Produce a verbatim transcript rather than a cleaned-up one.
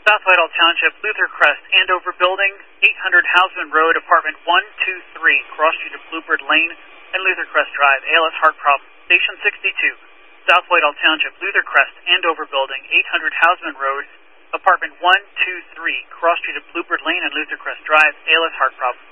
South Whitehall Township, Luther Crest, Andover Building, eight hundred Houseman Road, Apartment one two three, Cross Street of Bluebird Lane and Luther Crest Drive, A L S heart problem. Station sixty-two, South Whitehall Township, Luther Crest, Andover Building, eight hundred Houseman Road, Apartment one two three, Cross Street of Bluebird Lane and Luther Crest Drive, A L S heart problem.